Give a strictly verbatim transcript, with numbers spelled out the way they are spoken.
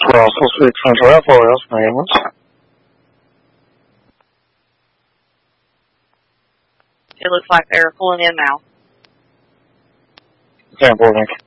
Russell six Central F O S, maintenance. It looks like they're pulling in now. ten four, thank you.